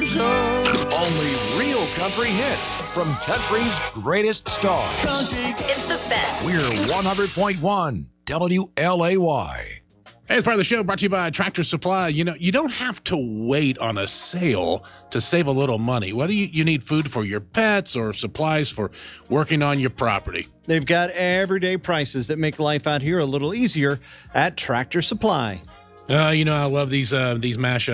Only real country hits from country's greatest stars. It's the best. We're 100.1 WLAY. Hey, it's part of the show brought to you by Tractor Supply. You know, you don't have to wait on a sale to save a little money, whether you need food for your pets or supplies for working on your property. They've got everyday prices that make life out here a little easier at Tractor Supply. I love these mashups.